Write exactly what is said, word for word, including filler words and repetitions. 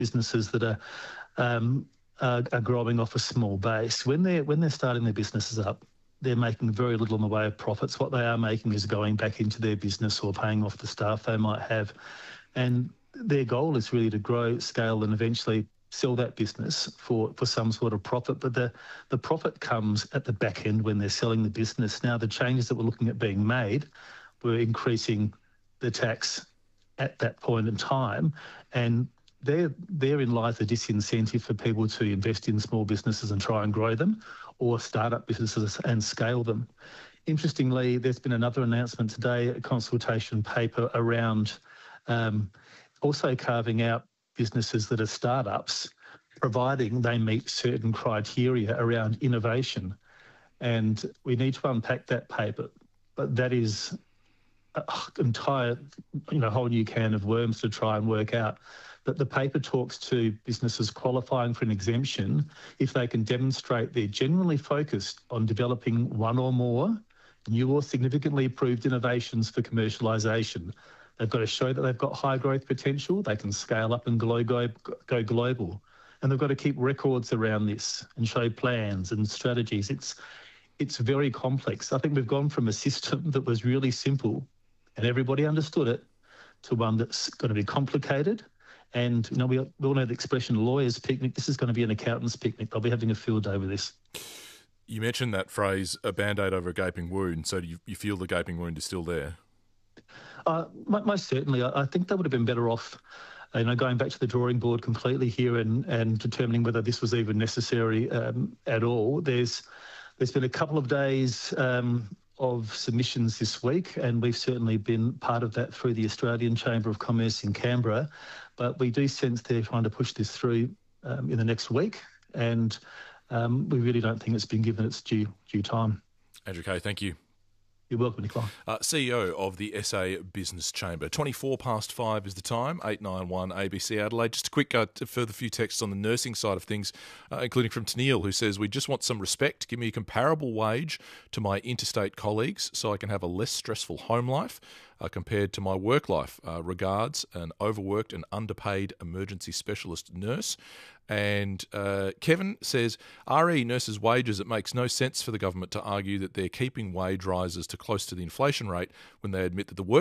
businesses that are, um, are are growing off a small base. When they're when they're starting their businesses up, they're making very little in the way of profits. What they are making is going back into their business or paying off the staff they might have, and their goal is really to grow, scale, and eventually sell that business for, for some sort of profit. But the, the profit comes at the back end when they're selling the business. Now, the changes that we're looking at being made, we're increasing the tax at that point in time, and there, therein lies the disincentive for people to invest in small businesses and try and grow them, or start up businesses and scale them. Interestingly, there's been another announcement today, a consultation paper around um, also carving out businesses that are startups, providing they meet certain criteria around innovation. And we need to unpack that paper, but that is an entire, you know, whole new can of worms to try and work out. But the paper talks to businesses qualifying for an exemption if they can demonstrate they're genuinely focused on developing one or more new or significantly approved innovations for commercialisation. They've got to show that they've got high growth potential, they can scale up and go, go, go global. And they've got to keep records around this and show plans and strategies. It's, it's very complex. I think we've gone from a system that was really simple and everybody understood it to one that's going to be complicated. And, you know, we, we all know the expression lawyer's picnic. This is going to be an accountant's picnic. They'll be having a field day with this. You mentioned that phrase, a Band-Aid over a gaping wound. So do you, you feel the gaping wound is still there? Uh, most certainly. I think they would have been better off, you know, going back to the drawing board completely here and, and determining whether this was even necessary um, at all. There's there's been a couple of days um, of submissions this week, and we've certainly been part of that through the Australian Chamber of Commerce in Canberra. But we do sense they're trying to push this through um, in the next week, and um, we really don't think it's been given its due due time. Andrew Kay, thank you. You're welcome, Nicola. Uh, C E O of the S A Business Chamber. twenty-four past five is the time, eight nine one A B C Adelaide. Just a quick uh, further few texts on the nursing side of things, uh, including from Tennille, who says, we just want some respect. Give me a comparable wage to my interstate colleagues so I can have a less stressful home life uh, compared to my work life. Uh, regards, an overworked and underpaid emergency specialist nurse. And uh, Kevin says, R E nurses' wages, it makes no sense for the government to argue that they're keeping wage rises to close to the inflation rate when they admit that the work